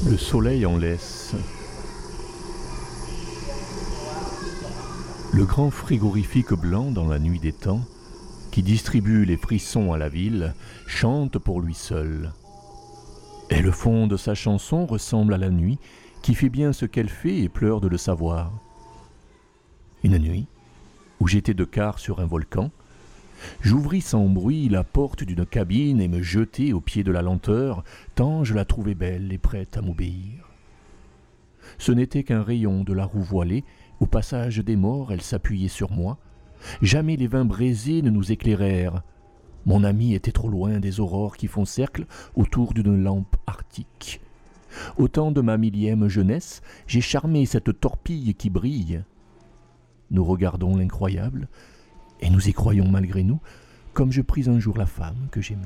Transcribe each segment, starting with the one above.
Le soleil en laisse. Le grand frigorifique blanc dans la nuit des temps, qui distribue les frissons à la ville, chante pour lui seul. Et le fond de sa chanson ressemble à la nuit, qui fait bien ce qu'elle fait et pleure de le savoir. Une nuit, où j'étais de quart sur un volcan, j'ouvris sans bruit la porte d'une cabine et me jetai au pied de la lenteur, tant je la trouvais belle et prête à m'obéir. Ce n'était qu'un rayon de la roue voilée, au passage des morts elle s'appuyait sur moi. Jamais les vins braisés ne nous éclairèrent. Mon ami était trop loin des aurores qui font cercle autour d'une lampe arctique. Au temps de ma millième jeunesse, j'ai charmé cette torpille qui brille. Nous regardons l'incroyable, et nous y croyons malgré nous, comme je pris un jour la femme que j'aimais.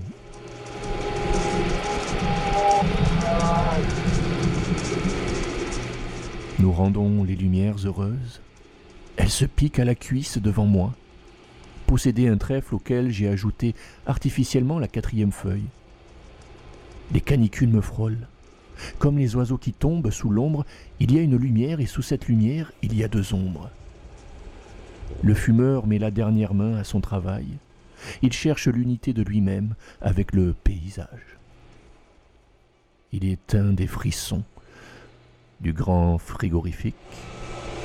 Nous rendons les lumières heureuses. Elle se pique à la cuisse devant moi. Posséder un trèfle auquel j'ai ajouté artificiellement la 4e feuille. Les canicules me frôlent. Comme les oiseaux qui tombent sous l'ombre, il y a une lumière et sous cette lumière, il y a 2 ombres. Le fumeur met la dernière main à son travail. Il cherche l'unité de lui-même avec le paysage. Il est un des frissons du grand frigorifique.